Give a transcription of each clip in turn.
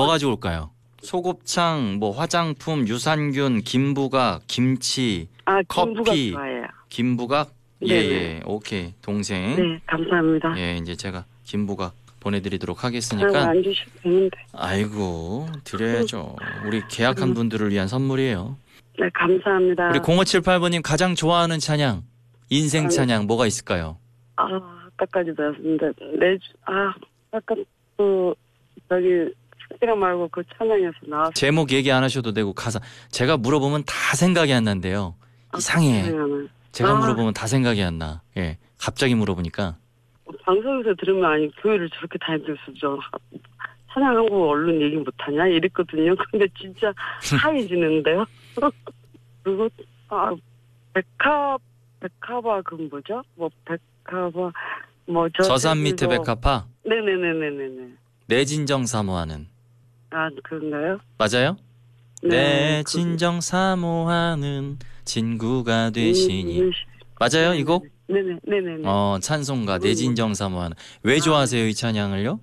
가져올까요? 소곱창, 뭐 화장품, 유산균, 김부각, 김치, 김부각 커피. 좋아해요. 김부각? 네네. 예. 오케이. 동생. 네, 감사합니다. 예, 이제 제가 김부각 보내드리도록 아이고, 하겠으니까. 안 주셔도 되는데. 아이고, 드려야죠. 우리 계약한 분들을 위한 선물이에요. 네, 감사합니다. 우리 0578번님 가장 좋아하는 찬양, 인생 찬양 뭐가 있을까요? 아까까지 배웠는데 약간 저기 스피랑 말고 그 찬양에서 나왔어요. 제목 얘기 안 하셔도 되고 가사 제가 물어보면 다 생각이 안 난대요. 이상해. 제가 물어보면 다 생각이 안 나. 예, 갑자기 물어보니까. 방송에서 들으면 아니 교회를 저렇게 다니면서 찬양하고 언론 얘기 못하냐 이랬거든요. 근데 진짜 하얘지는데요. 그리고 백화바 그 뭐죠? 뭐 백화바 뭐 저산 밑에 백화파. 네네네네네. 내 진정 사모하는. 그런가요? 맞아요? 네, 내 진정 사모하는 친구가 되시니. 맞아요, 이 곡? 네네네네. 찬송가 내 진정 사모하는. 왜 좋아하세요, 이 찬양을요?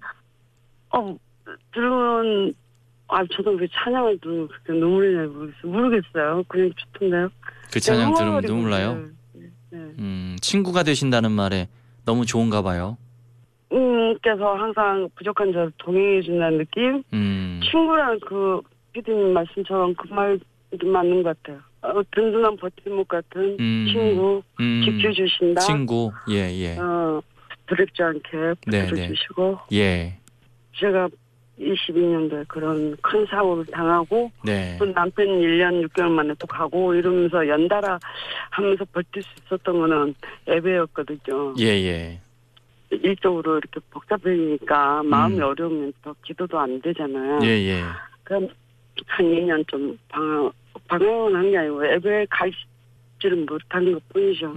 들으면 저도 왜 찬양을 들으면 그렇게 눈물이 나요? 모르겠어요. 그냥 좋던데요. 그 찬양 들으면 눈물 나요? 네. 친구가 되신다는 말에 너무 좋은가 봐요. 께서 항상 부족한 저를 동행해 준다는 느낌? 친구랑 그 피디님 말씀처럼 그 말이 맞는 것 같아요. 든든한 버팀목 같은 친구, 지켜주신다. 친구, 예. 두렵지 않게 붙들어주시고. 예. 제가 22년도에 그런 큰 사고를 당하고 네. 또 남편 1년 6개월 만에 또 가고 이러면서 연달아 하면서 버틸 수 있었던 거는 예배였거든요. 예. 일적으로 이렇게 복잡해지니까 마음이 어려우면 또 기도도 안 되잖아요. 예. 그럼 한 2년 좀 방황은 한 게 아니고 예배에 가지를 못한 것 뿐이죠.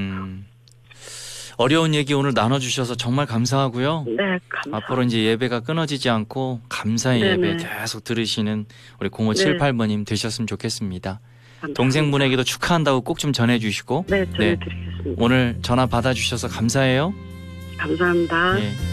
어려운 얘기 오늘 나눠주셔서 정말 감사하고요. 네, 감사합니다. 앞으로 이제 예배가 끊어지지 않고 감사의 예배 계속 들으시는 우리 0578번님 되셨으면 좋겠습니다. 감사합니다. 동생분에게도 축하한다고 꼭 좀 전해주시고. 네, 전해드리겠습니다. 오늘 전화 받아주셔서 감사해요. 감사합니다. 예.